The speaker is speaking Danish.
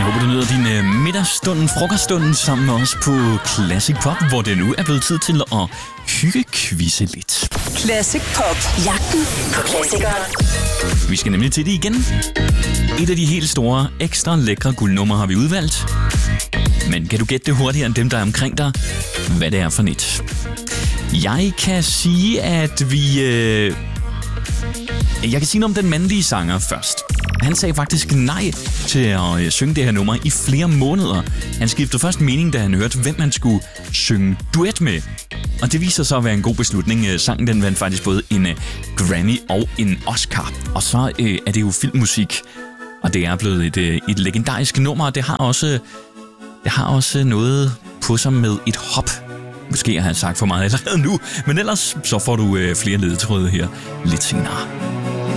Jeg håber, du nyder din middagsstund, frokoststunden sammen med os på Classic Pop, hvor det nu er blevet tid til at hygge-quizze lidt. Classic Pop. Jagten på klassikeren. Vi skal nemlig til det igen. Et af de helt store, ekstra lækre guldnumre har vi udvalgt. Men kan du gætte det hurtigere end dem, der er omkring dig? Hvad det er for net? Jeg kan sige, at jeg kan sige noget om den mandlige sanger først. Han sagde faktisk nej til at synge det her nummer i flere måneder. Han skiftede først mening, da han hørte, hvem han skulle synge duet med. Og det viser sig at være en god beslutning. Sangen den vandt faktisk både en Grammy og en Oscar. Og så er det jo filmmusik, og det er blevet et legendarisk nummer. Det har også noget på sig med et hop. Måske har jeg sagt for meget allerede nu, men ellers så får du flere ledetråde her lidt senere.